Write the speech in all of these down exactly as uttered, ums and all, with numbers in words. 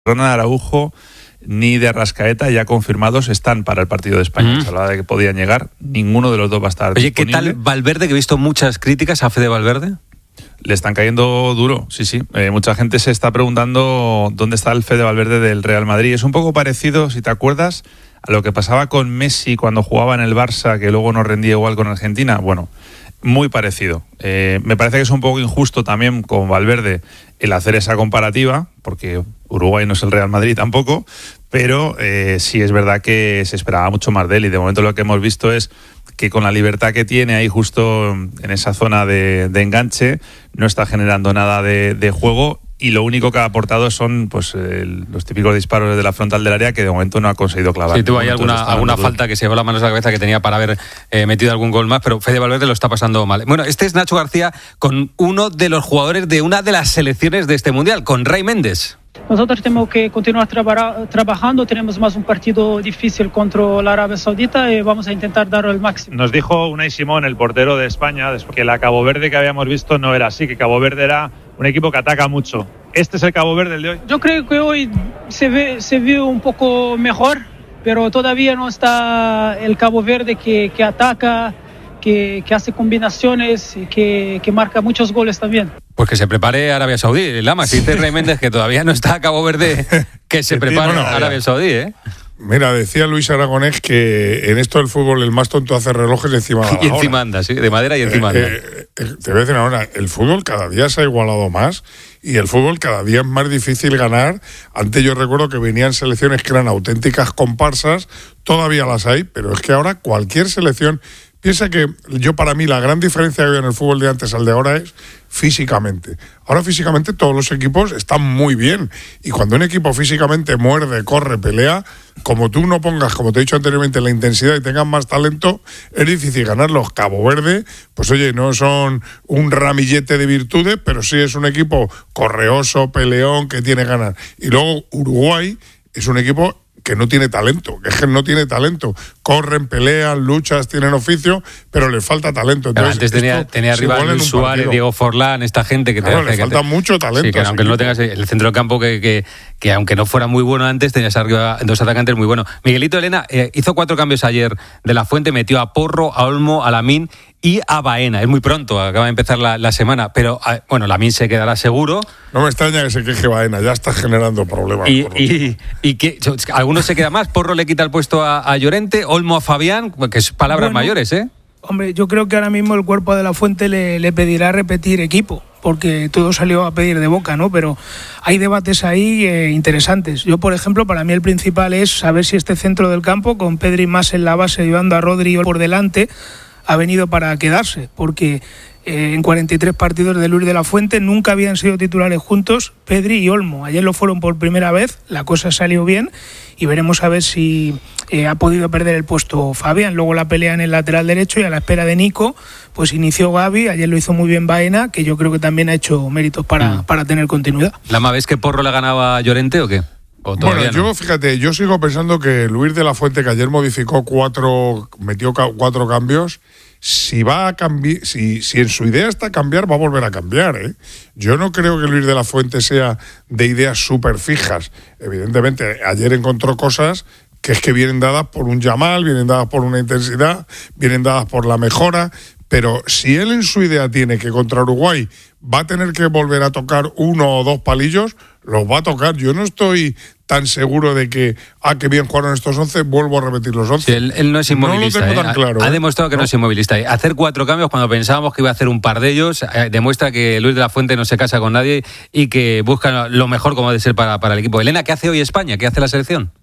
Ronald Araujo ni de Arrascaeta ya confirmados están para el partido de España. Mm. Se hablaba de que podían llegar, ninguno de los dos va a estar Oye, disponible. ¿qué tal Valverde? Que he visto muchas críticas a Fede Valverde. Le están cayendo duro, sí, sí. Eh, mucha gente se está preguntando dónde está el Fede Valverde del Real Madrid. Es un poco parecido, si te acuerdas, a lo que pasaba con Messi cuando jugaba en el Barça, que luego no rendía igual con Argentina. Bueno, muy parecido. Eh, me parece que es un poco injusto también con Valverde el hacer esa comparativa, porque Uruguay no es el Real Madrid tampoco, pero eh, sí es verdad que se esperaba mucho más de él, y de momento lo que hemos visto es que con la libertad que tiene ahí justo en esa zona de, de enganche, no está generando nada de, de juego, y lo único que ha aportado son pues eh, los típicos disparos de la frontal del área que de momento no ha conseguido clavar. Sí, tuvo ahí alguna, alguna falta que se llevó las manos a la cabeza que tenía para haber eh, metido algún gol más, pero Fede Valverde lo está pasando mal. Bueno, este es Nacho García con uno de los jugadores de una de las selecciones de este Mundial, con Ray Méndez. Nosotros tenemos que continuar traba- trabajando, tenemos más un partido difícil contra la Arabia Saudita y vamos a intentar dar el máximo. Nos dijo Unai Simón, el portero de España, que la Cabo Verde que habíamos visto no era así, que Cabo Verde era un equipo que ataca mucho. ¿Este es el Cabo Verde el de hoy? Yo creo que hoy se ve, se ve un poco mejor, pero todavía no está el Cabo Verde que, que ataca, que, que hace combinaciones, que, que marca muchos goles también. Pues que se prepare Arabia Saudí. Lama, si dice Ray Méndez que todavía no está Cabo Verde, que se prepare bueno, Arabia Saudí, ¿eh? Mira, decía Luis Aragonés que en esto del fútbol el más tonto hace relojes encima de la Y encima hora. anda, sí, de madera y encima eh, anda. Eh, eh, te voy a decir ahora, el fútbol cada día se ha igualado más y el fútbol cada día es más difícil ganar. Antes yo recuerdo que venían selecciones que eran auténticas comparsas, todavía las hay, pero es que ahora cualquier selección... Piensa que yo, para mí, la gran diferencia que había en el fútbol de antes al de ahora es físicamente. Ahora físicamente todos los equipos están muy bien, y cuando un equipo físicamente muerde, corre, pelea, como tú no pongas, como te he dicho anteriormente, la intensidad y tengas más talento, es difícil ganarlos. Cabo Verde, pues oye, no son un ramillete de virtudes, pero sí es un equipo correoso, peleón, que tiene ganas. Y luego Uruguay es un equipo que no tiene talento, que es que no tiene talento. Corren, pelean, luchas, tienen oficio, pero les falta talento. Entonces, antes tenía, tenía arriba Luis Suárez, Diego Forlán, esta gente que claro, te le falta te, mucho talento. Sí, que aunque no tengas el centro del campo que, que, que aunque no fuera muy bueno antes, tenías arriba dos atacantes muy buenos. Miguelito Elena eh, hizo cuatro cambios ayer de la Fuente, metió a Porro, a Olmo, a Lamín y a Baena. Es muy pronto, acaba de empezar la, la semana, pero bueno, Lamín se quedará seguro. No me extraña que se queje Baena, ya está generando problemas. Y, y, y que algunos se queda más. Porro le quita el puesto a, a Llorente, Olmo a Fabián, que es palabras bueno, mayores, ¿eh? Hombre, yo creo que ahora mismo el cuerpo de la Fuente le, le pedirá repetir equipo, porque todo salió a pedir de boca, ¿no? Pero hay debates ahí eh, interesantes. Yo, por ejemplo, para mí el principal es saber si este centro del campo, con Pedri más en la base, llevando a Rodri por delante, ha venido para quedarse, porque eh, en cuarenta y tres partidos de Luis de la Fuente nunca habían sido titulares juntos Pedri y Olmo. Ayer lo fueron por primera vez, la cosa salió bien y veremos a ver si eh, ha podido perder el puesto Fabián. Luego la pelea en el lateral derecho, y a la espera de Nico pues inició Gavi. Ayer lo hizo muy bien Baena, que yo creo que también ha hecho méritos para, mm. para tener continuidad. ¿Lama, ves que Porro le ganaba a Llorente o qué? Bueno, yo no? fíjate, yo sigo pensando que Luis de la Fuente, que ayer modificó cuatro, metió cuatro cambios, si va a cambiar, si, si en su idea está cambiar, va a volver a cambiar, ¿eh? Yo no creo que Luis de la Fuente sea de ideas súper fijas. Evidentemente, ayer encontró cosas que es que vienen dadas por un Yamal, vienen dadas por una intensidad, vienen dadas por la mejora, pero si él en su idea tiene que contra Uruguay va a tener que volver a tocar uno o dos palillos, los va a tocar. Yo no estoy tan seguro de que, ah, que bien jugaron estos once, vuelvo a repetir los once. Sí, él, él no es inmovilista. No lo tengo ¿eh? tan claro. Ha, ¿eh? ha demostrado que no. no es inmovilista. Hacer cuatro cambios cuando pensábamos que iba a hacer un par de ellos, eh, demuestra que Luis de la Fuente no se casa con nadie y que busca lo mejor como debe ser para, para el equipo. Elena, ¿qué hace hoy España? ¿Qué hace la selección?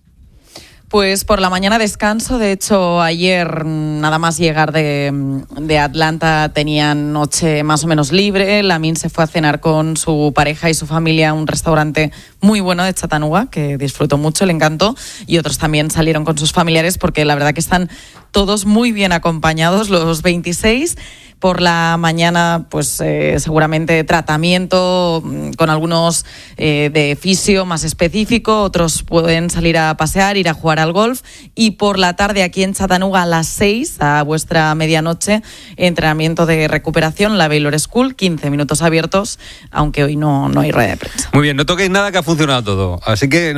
Pues por la mañana descanso. De hecho, ayer nada más llegar de, de Atlanta tenían noche más o menos libre. Lamín se fue a cenar con su pareja y su familia a un restaurante muy bueno de Chattanooga, que disfrutó mucho, le encantó. Y otros también salieron con sus familiares, porque la verdad que están todos muy bien acompañados, los veintiséis. Por la mañana, pues eh, seguramente tratamiento con algunos eh, de fisio más específico, otros pueden salir a pasear, ir a jugar al golf, y por la tarde aquí en Chattanooga a las seis, a vuestra medianoche, entrenamiento de recuperación, la Baylor School, quince minutos abiertos, aunque hoy no, no hay rueda de prensa. Muy bien, no toquéis nada, que funcionado todo. Así que...